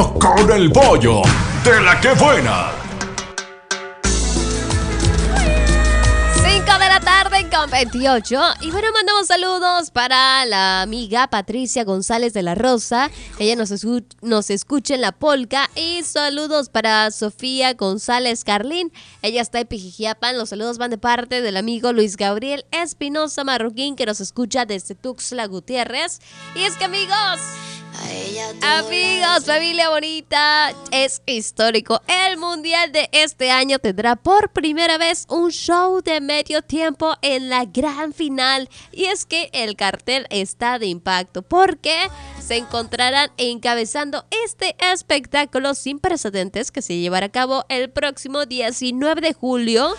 Con el pollo de la que buena. 5 de la tarde con 28. Y bueno, mandamos saludos para la amiga Patricia González de la Rosa. Ella nos escucha en La Polca. Y saludos para Sofía González Carlín. Ella está en Pijijiapan. Los saludos van de parte del amigo Luis Gabriel Espinosa Marroquín, que nos escucha desde Tuxtla Gutiérrez. Y es que amigos, familia bonita, es histórico. El mundial de este año tendrá por primera vez un show de medio tiempo en la gran final. Y es que el cartel está de impacto porque se encontrarán encabezando este espectáculo sin precedentes que se llevará a cabo el próximo 19 de julio.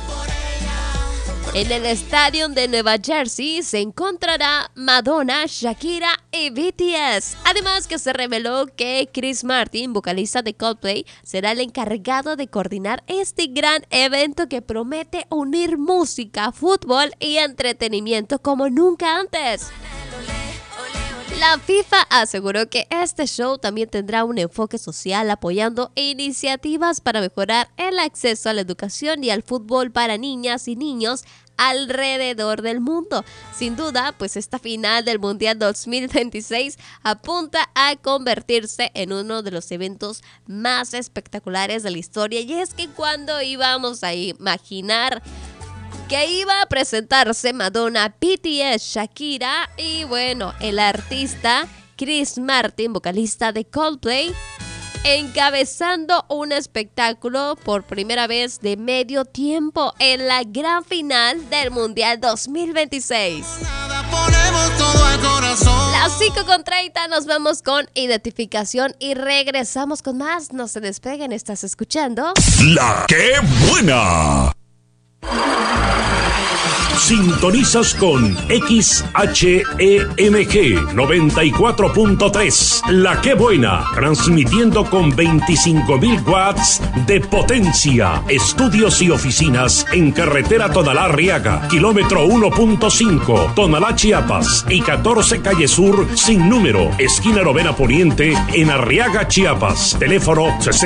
En el estadio de Nueva Jersey se encontrará Madonna, Shakira y BTS. Además que se reveló que Chris Martin, vocalista de Coldplay, será el encargado de coordinar este gran evento que promete unir música, fútbol y entretenimiento como nunca antes. La FIFA aseguró que este show también tendrá un enfoque social, apoyando iniciativas para mejorar el acceso a la educación y al fútbol para niñas y niños alrededor del mundo. Sin duda, pues esta final del Mundial 2026 apunta a convertirse en uno de los eventos más espectaculares de la historia. Y es que cuando íbamos a imaginar que iba a presentarse Madonna, BTS, Shakira y bueno, el artista Chris Martin, vocalista de Coldplay, encabezando un espectáculo por primera vez de medio tiempo en la gran final del Mundial 2026. Las 5:30 nos vamos con identificación y regresamos con más. No se despeguen, estás escuchando La que buena. Sintonizas con XHEMG 94.3, La Que Buena, transmitiendo con 25.000 watts de potencia. Estudios y oficinas en carretera Tonalá-Arriaga, kilómetro 1.5, Tonalá, Chiapas, y 14 Calle Sur, sin número, esquina Novena Poniente, en Arriaga, Chiapas. Teléfono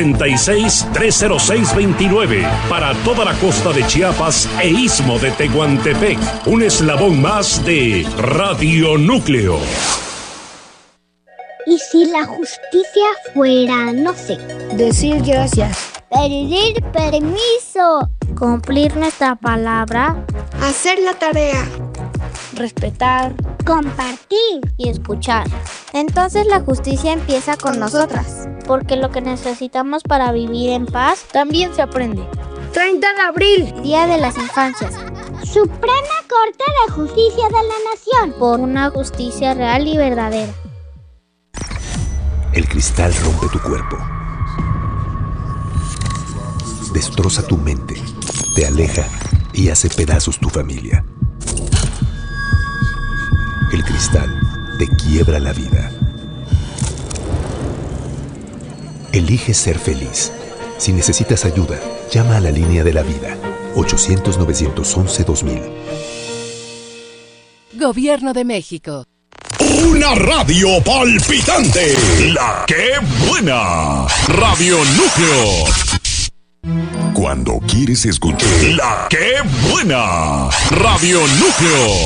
66-306-29, para toda la costa de Chiapas e istmo de Tehuantepec. Un eslabón más de Radio Núcleo. ¿Y si la justicia fuera, no sé, decir gracias, pedir permiso, cumplir nuestra palabra, hacer la tarea, respetar, compartir y escuchar? Entonces la justicia empieza con nosotras, porque lo que necesitamos para vivir en paz también se aprende. 30 de abril, Día de las Infancias. Suprema Corte de Justicia de la Nación. Por una justicia real y verdadera. El cristal rompe tu cuerpo, destroza tu mente, te aleja y hace pedazos tu familia. El cristal te quiebra la vida. Elige ser feliz. Si necesitas ayuda, llama a la línea de la vida. 800-911-2000. Gobierno de México. Una radio palpitante. La que buena. Radio Núcleo. Cuando quieres escuchar La que buena. Radio Núcleo.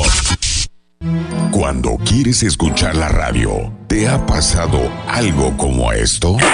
Cuando quieres escuchar la radio, ¿te ha pasado algo como esto?